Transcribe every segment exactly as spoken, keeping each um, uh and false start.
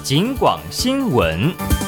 警广新闻。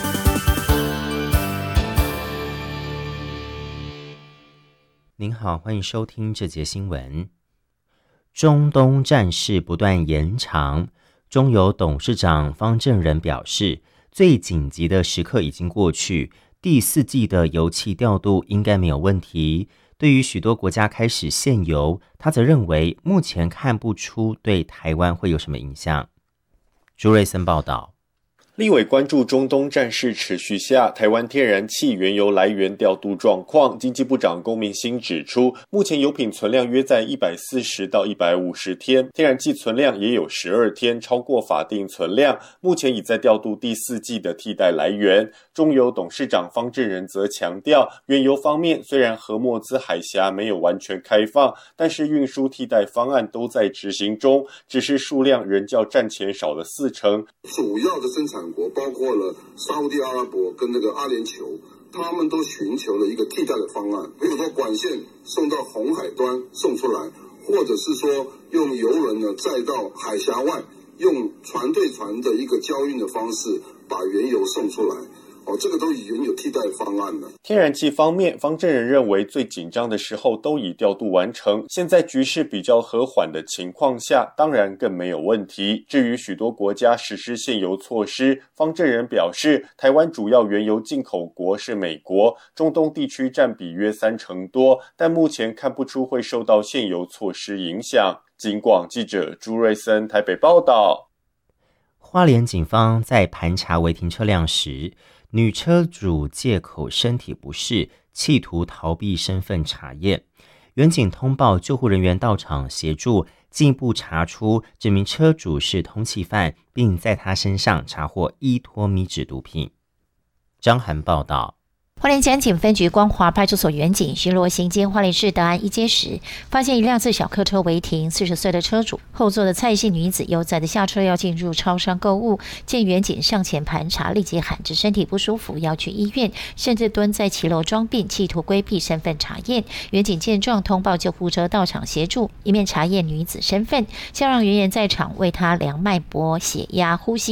您好，欢迎收听这节新闻。中东战事不断延长，中油董事长方正仁表示，最紧急的时刻已经过去，第四季的油气调度应该没有问题。对于许多国家开始限油，他则认为目前看不出对台湾会有什么影响。朱瑞森报道。 立委关注中东战事持续下，台湾天然气原油来源调度状况。经济部长龚明鑫指出，目前油品存量约在一百四十到一百五十天，天然气存量也有十二天，超过法定存量。目前已在调度第四季的替代来源。中油董事长方正仁则强调，原油方面虽然荷莫兹海峡没有完全开放，但是运输替代方案都在执行中，只是数量仍较战前少了四成。 主要的生产国包括了沙烏地阿拉伯跟那个阿联酋，他们都寻求了一个替代的方案，比如说管线送到红海端送出来，或者是说用油轮呢再到海峡外，用船对船的一个交运的方式把原油送出来。哦，这个都已经有替代方案了。 天然气方面，方正仁认为最紧张的时候都已调度完成，现在局势比较和缓的情况下，当然更没有问题。至于许多国家实施限油措施，方正仁表示，台湾主要原油进口国是美国，中东地区占比约三成多，但目前看不出会受到限油措施影响。警广记者朱瑞森台北报道。 花莲警方在盘查违停车辆时，女车主借口身体不适，企图逃避身份查验。员警通报救护人员到场协助，进一步查出这名车主是通缉犯，并在他身上查获一托米制毒品。张涵报道。 花莲检警分局光华派出所员警巡逻行经花莲市德安一街时，发现一辆自小客车违停，四十岁的车主后座的蔡姓女子悠哉的下车要进入超商购物，见员警上前盘查，立即喊着身体不舒服要去医院，甚至蹲在骑楼装病，企图规避身份查验。员警见状通报救护车到场协助，一面查验女子身份，先让员员在场为她量脉搏、血压、呼吸